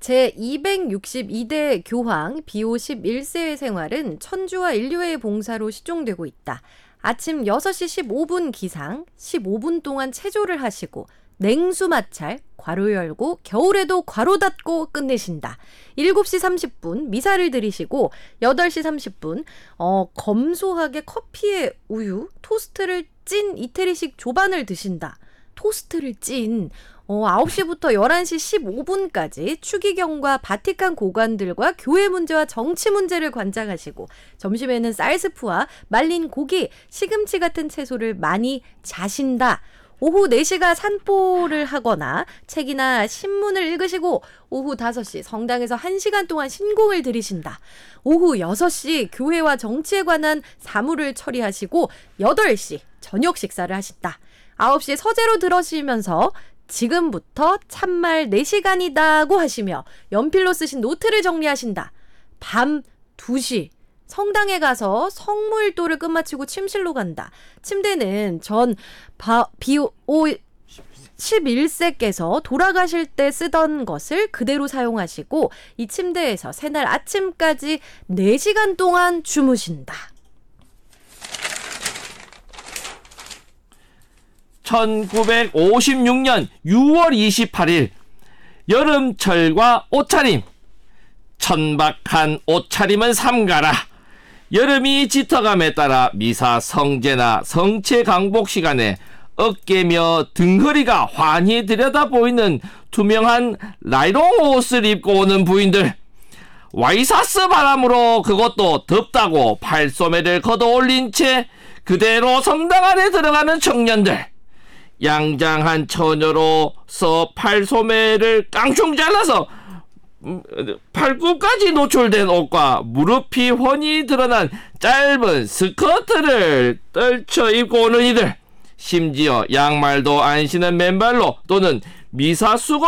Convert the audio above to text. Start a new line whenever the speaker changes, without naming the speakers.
제262대 교황 비오 11세의 생활은 천주와 인류의 봉사로 시종되고 있다. 아침 6시 15분 기상, 15분 동안 체조를 하시고 냉수 마찰, 괄호 열고 겨울에도 괄호 닫고 끝내신다. 7시 30분 미사를 드리시고 8시 30분 검소하게 커피에 우유, 토스트를 찐 이태리식 조반을 드신다. 토스트를 찐 9시부터 11시 15분까지 추기경과 바티칸 고관들과 교회 문제와 정치 문제를 관장하시고 점심에는 쌀스프와 말린 고기, 시금치 같은 채소를 많이 자신다. 오후 4시가 산보를 하거나 책이나 신문을 읽으시고 오후 5시 성당에서 1시간 동안 신공을 들이신다. 오후 6시 교회와 정치에 관한 사무를 처리하시고 8시 저녁 식사를 하신다. 9시에 서재로 들어시면서 지금부터 참말 4시간이다고 하시며 연필로 쓰신 노트를 정리하신다. 밤 2시 성당에 가서 성물도를 끝마치고 침실로 간다. 침대는 전 비오 11세께서 돌아가실 때 쓰던 것을 그대로 사용하시고 이 침대에서 새날 아침까지 4시간 동안 주무신다.
1956년 6월 28일 여름철과 옷차림. 천박한 옷차림은 삼가라. 여름이 짙어감에 따라 미사 성제나 성체 강복 시간에 어깨며 등허리가 환히 들여다 보이는 투명한 나이롱 옷을 입고 오는 부인들. 와이사스 바람으로 그것도 덥다고 팔소매를 걷어 올린 채 그대로 성당 안에 들어가는 청년들. 양장한 처녀로서 팔소매를 깡충 잘라서 팔굽까지 노출된 옷과 무릎이 훤히 드러난 짧은 스커트를 떨쳐 입고 오는 이들. 심지어 양말도 안 신은 맨발로 또는 미사 수건